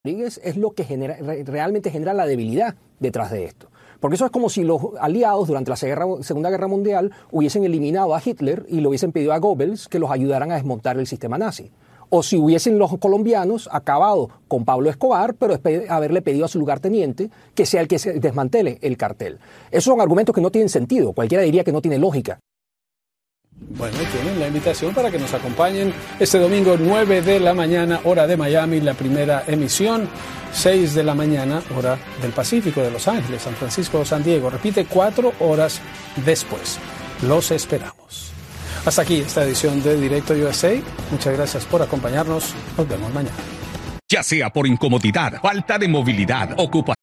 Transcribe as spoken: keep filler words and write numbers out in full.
es lo que genera, realmente genera la debilidad detrás de esto. Porque eso es como si los aliados durante la Segunda Guerra Mundial hubiesen eliminado a Hitler y le hubiesen pedido a Goebbels que los ayudaran a desmontar el sistema nazi. O si hubiesen los colombianos acabado con Pablo Escobar, pero haberle pedido a su lugarteniente que sea el que se desmantele el cartel. Esos son argumentos que no tienen sentido. Cualquiera diría que no tiene lógica. Bueno, tienen la invitación para que nos acompañen este domingo nueve de la mañana, hora de Miami, la primera emisión, seis de la mañana, hora del Pacífico, de Los Ángeles, San Francisco, San Diego. Repite cuatro horas después. Los esperamos. Hasta aquí esta edición de Directo U S A. Muchas gracias por acompañarnos. Nos vemos mañana. Ya sea por incomodidad, falta de movilidad, ocupación